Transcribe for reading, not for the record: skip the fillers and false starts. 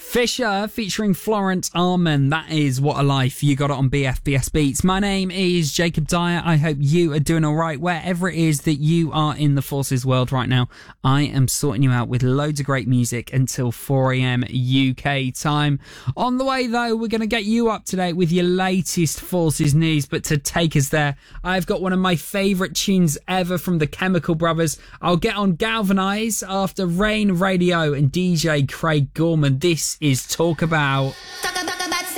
Fisher featuring Florence Arman. That is What a Life. You got it on BFBS Beats. My name is Jacob Dyer. I hope you are doing all right wherever it is that you are in the Forces world right now. I am sorting you out with loads of great music until 4 a.m. UK time. On the way, though, we're going to get you up to date with your latest Forces news. But to take us there, I've got one of my favourite tunes ever from the Chemical Brothers. I'll get on Galvanise after Rain Radio and DJ Craig Gorman. This is Talk About.